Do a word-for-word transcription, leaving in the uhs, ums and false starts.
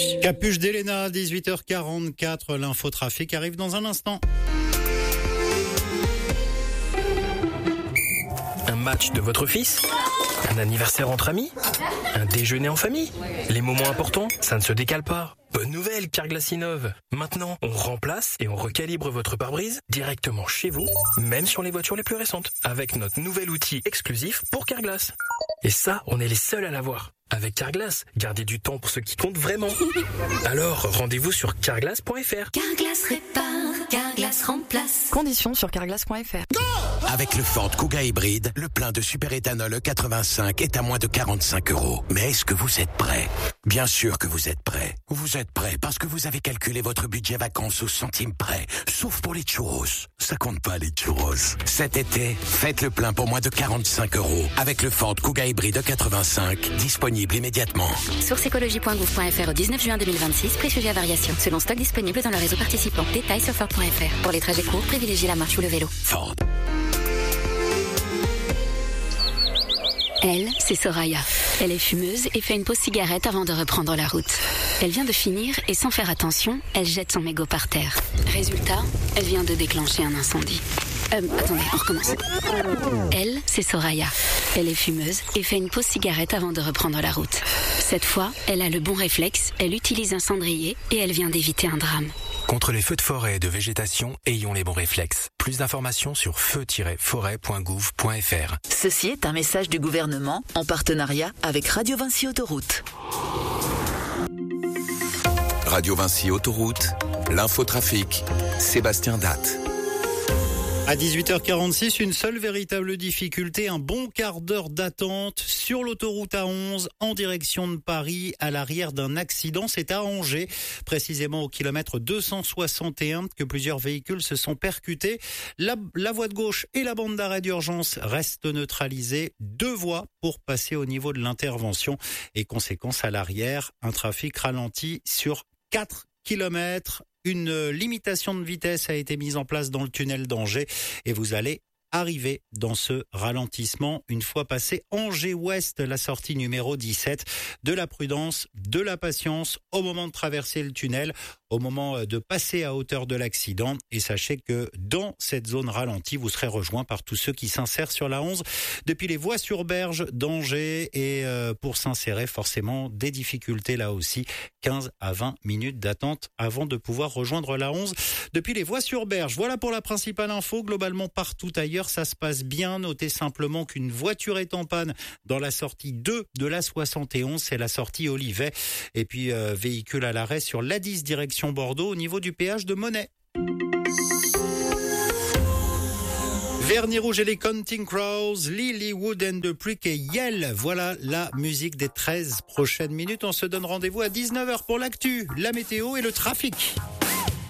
Capuche d'Elena, dix-huit heures quarante-quatre, l'infotrafic arrive dans un instant. Un match de votre fils ? Un anniversaire entre amis ? Un déjeuner en famille ? Les moments importants, ça ne se décale pas. Bonne nouvelle, Carglass innove. Maintenant, on remplace et on recalibre votre pare-brise directement chez vous, même sur les voitures les plus récentes, avec notre nouvel outil exclusif pour Carglass. Et ça, on est les seuls à l'avoir. Avec Carglass, gardez du temps pour ce qui compte vraiment. Alors, rendez-vous sur carglass point f r. Carglass répare, Carglass remplace. Conditions sur carglass point f r. Avec le Ford Kuga hybride, le plein de superéthanol E quatre-vingt-cinq est à moins de quarante-cinq euros. Mais est-ce que vous êtes prêts ? Bien sûr que vous êtes prêts. Vous êtes prêts parce que vous avez calculé votre budget vacances au centime près. Sauf pour les churros. Ça compte pas les churros. Cet été, faites le plein pour moins de quarante-cinq euros. Avec le Ford Kuga hybride E quatre-vingt-cinq, disponible immédiatement. Source écologie point gouv point f r au dix-neuf juin deux mille vingt-six, prix sujet à variation. Selon stock disponible dans le réseau participant. Détails sur ford point f r. Pour les trajets courts, privilégiez la marche ou le vélo. Ford. Elle, c'est Soraya. Elle est fumeuse et fait une pause cigarette avant de reprendre la route. Elle vient de finir et sans faire attention, elle jette son mégot par terre. Résultat, elle vient de déclencher un incendie. Euh, attendez, on recommence. Elle, c'est Soraya. Elle est fumeuse et fait une pause cigarette avant de reprendre la route. Cette fois, elle a le bon réflexe, elle utilise un cendrier et elle vient d'éviter un drame. Contre les feux de forêt et de végétation, ayons les bons réflexes. Plus d'informations sur feu tiret forêt point gouv point f r. Ceci est un message du gouvernement en partenariat avec Radio Vinci Autoroute. Radio Vinci Autoroute, l'infotrafic, Sébastien Datte. À dix-huit heures quarante-six, une seule véritable difficulté, un bon quart d'heure d'attente sur l'autoroute A onze en direction de Paris à l'arrière d'un accident. C'est à Angers, précisément au kilomètre deux cent soixante et un, que plusieurs véhicules se sont percutés. La, la voie de gauche et la bande d'arrêt d'urgence restent neutralisées. Deux voies pour passer au niveau de l'intervention et conséquence à l'arrière, un trafic ralenti sur quatre kilomètres. Une limitation de vitesse a été mise en place dans le tunnel d'Angers et vous allez arriver dans ce ralentissement une fois passé Angers-Ouest, la sortie numéro dix-sept. De la prudence, de la patience au moment de traverser le tunnel, au moment de passer à hauteur de l'accident. Et sachez que dans cette zone ralentie, vous serez rejoint par tous ceux qui s'insèrent sur la onze depuis les voies sur berge d'Angers. Et euh, pour s'insérer, forcément, des difficultés là aussi. quinze à vingt minutes d'attente avant de pouvoir rejoindre la onze depuis les voies sur berge. Voilà pour la principale info. Globalement, partout ailleurs, ça se passe bien. Notez simplement qu'une voiture est en panne dans la sortie deux de la soixante et onze. C'est la sortie Olivet. Et puis, euh, véhicule à l'arrêt sur l'A dix direction Bordeaux au niveau du péage de Monet. Vernis Rouge et les Counting Crows, Lilywood and the Prick et Yell. Voilà la musique des treize prochaines minutes. On se donne rendez-vous à dix-neuf heures pour l'actu, la météo et le trafic.